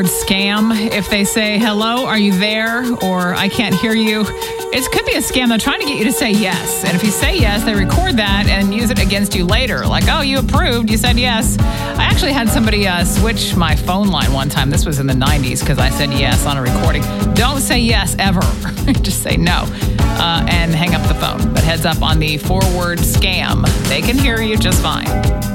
Scam. If they say, hello, are you there? Or I can't hear you. It could be a scam. They're trying to get you to say yes. And if you say yes, they record that and use it against you later. Like, oh, you approved. You said yes. I actually had somebody switch my phone line one time. This was in the 90s because I said yes on a recording. Don't say yes ever. Just say no and hang up the phone. But heads up on the forward scam. They can hear you just fine.